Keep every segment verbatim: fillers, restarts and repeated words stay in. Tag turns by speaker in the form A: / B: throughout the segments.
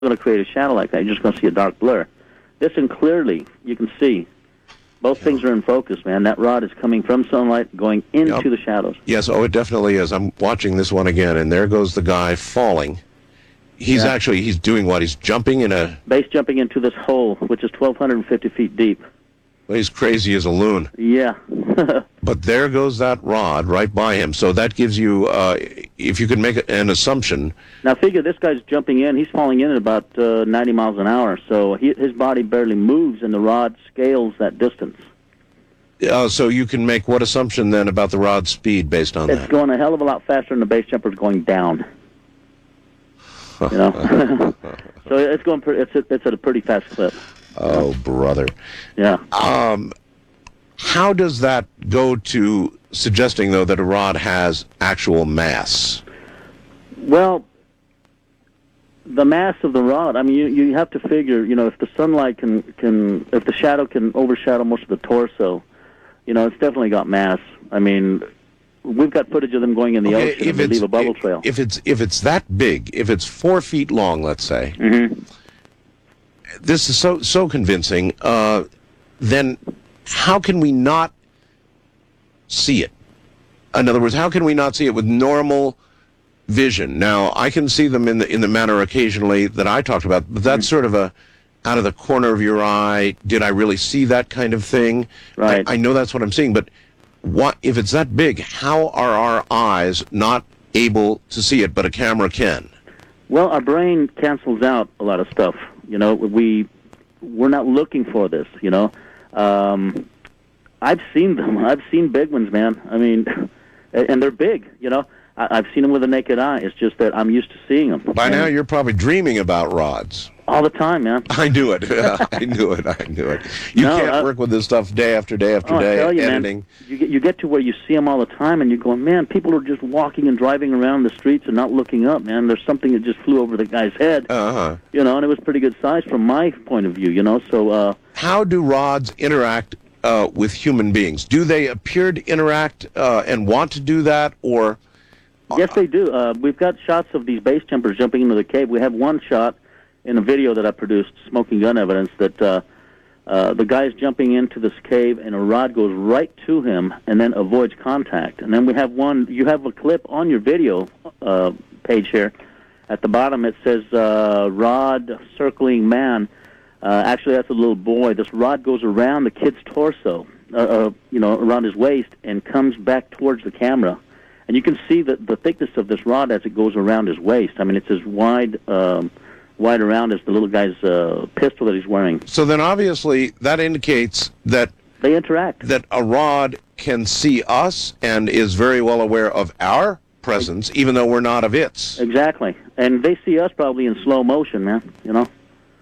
A: going to create a shadow like that. You're just going to see a dark blur. This one clearly, you can see. Both yeah. things are in focus, man. That rod is coming from sunlight, going into yep. the shadows.
B: Yes, oh, it definitely is. I'm watching this one again, and there goes the guy falling. He's yeah. actually, he's doing what? He's jumping in a...
A: Base jumping into this hole, which is twelve fifty feet deep.
B: Well, he's crazy as a loon.
A: Yeah.
B: But there goes that rod right by him. So that gives you, uh, if you can make an assumption...
A: Now figure this guy's jumping in. He's falling in at about uh, ninety miles an hour. So he, his body barely moves, and the rod scales that distance.
B: Uh, so you can make what assumption then about the rod's speed based on
A: it's
B: that?
A: It's going a hell of a lot faster than the base jumper's going down. You know? So it's going. It's it's at a pretty fast clip.
B: Oh, brother.
A: Yeah.
B: Um, how does that go to suggesting, though, that a rod has actual mass?
A: Well, the mass of the rod, I mean, you, you have to figure, you know, if the sunlight can, can, if the shadow can overshadow most of the torso, you know, it's definitely got mass. I mean, we've got footage of them going in the
B: okay,
A: ocean and they leave a bubble trail.
B: If it's, if it's that big, if it's four feet long, let's say,
A: mm-hmm.
B: this is so, so convincing, uh, then how can we not see it? In other words, how can we not see it with normal vision? Now, I can see them in the in the manner occasionally that I talked about, but that's sort of a out of the corner of your eye. Did I really see that kind of thing?
A: Right.
B: I, I know that's what I'm seeing, but what if it's that big? How are our eyes not able to see it, but a camera can?
A: Well, our brain cancels out a lot of stuff. You know, we we're not looking for this. You know, um, I've seen them. I've seen big ones, man. I mean, and they're big. You know. I've seen them with the naked eye. It's just that I'm used to seeing them.
B: By and now, you're probably dreaming about rods.
A: All the time, man.
B: I knew it. I knew it. I knew it. You no, can't uh, work with this stuff day after day after
A: oh,
B: day,
A: I tell you,
B: editing.
A: Man, you get, you get to where you see them all the time, and you're going, man, people are just walking and driving around the streets and not looking up, man. There's something that just flew over the guy's head.
B: Uh-huh.
A: You know, and it was pretty good size from my point of view, you know. So, uh,
B: how do rods interact uh, with human beings? Do they appear to interact uh, and want to do that, or...
A: Yes, they do. Uh, we've got shots of these base jumpers jumping into the cave. We have one shot in a video that I produced, Smoking Gun Evidence, that uh, uh, the guy's jumping into this cave and a rod goes right to him and then avoids contact. And then we have one, you have a clip on your video uh, page here. At the bottom it says, uh, rod circling man. Uh, actually, that's a little boy. This rod goes around the kid's torso, uh, uh, you know, around his waist, and comes back towards the camera. And you can see the, the thickness of this rod as it goes around his waist. I mean, it's as wide um, wide around as the little guy's uh, pistol that he's wearing.
B: So then obviously that indicates that...
A: They interact.
B: That a rod can see us and is very well aware of our presence, even though we're not of its.
A: Exactly. And they see us probably in slow motion, man, you know?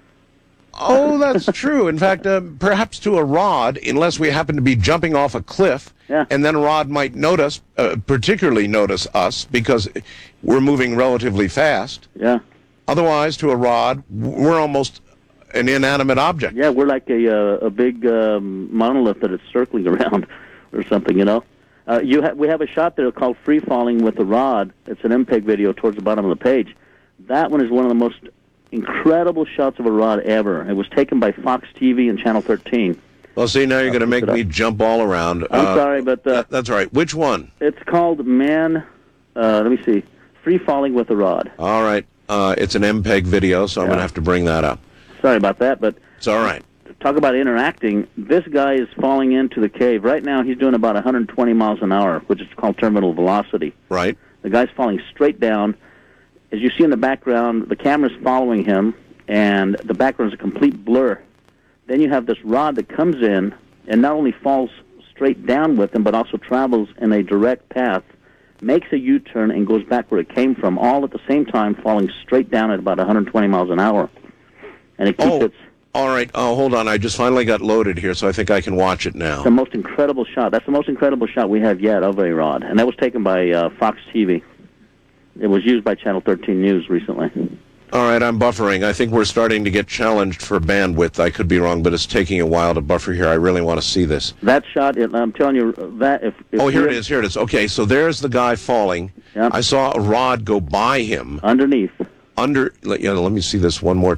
B: Oh, that's true. In fact, uh, perhaps to a rod, unless we happen to be jumping off a cliff,
A: yeah.
B: and then a rod might notice, uh, particularly notice us, because we're moving relatively fast.
A: Yeah.
B: Otherwise, to a rod, we're almost an inanimate object.
A: Yeah, we're like a uh, a big um, monolith that it's circling around or something, you know? Uh, you ha- we have a shot there called Free Falling with the Rod. It's an M P E G video towards the bottom of the page. That one is one of the most incredible shots of a rod ever. It was taken by Fox T V and Channel thirteen.
B: Well, see, now you're going to make me jump all around.
A: I'm
B: uh,
A: sorry, but... Uh,
B: that, that's all right. Which one?
A: It's called Man... Uh, let me see. Free Falling with a Rod.
B: All right. Uh, it's an M P E G video, so I'm
A: yeah.
B: going to have to bring that up.
A: Sorry about that, but...
B: It's all right.
A: Talk about interacting. This guy is falling into the cave. Right now, he's doing about one hundred twenty miles an hour, which is called terminal velocity.
B: Right.
A: The guy's falling straight down. As you see in the background, the camera's following him, and the background is a complete blur. Then you have this rod that comes in and not only falls straight down with him, but also travels in a direct path, makes a U-turn, and goes back where it came from, all at the same time falling straight down at about one hundred twenty miles an hour. And it keeps
B: oh,
A: its...
B: all right. Oh, hold on. I just finally got loaded here, so I think I can watch it now.
A: It's the most incredible shot. That's the most incredible shot we have yet of a rod, and that was taken by uh, Fox T V. It was used by Channel thirteen News recently.
B: All right, I'm buffering. I think we're starting to get challenged for bandwidth. I could be wrong, but it's taking a while to buffer here. I really want to see this.
A: That shot, I'm telling you, that if... if
B: oh, here it is, here it is. Okay, so there's the guy falling.
A: Yep.
B: I saw a rod go by him.
A: Underneath.
B: under. Let, you know, let me see this one more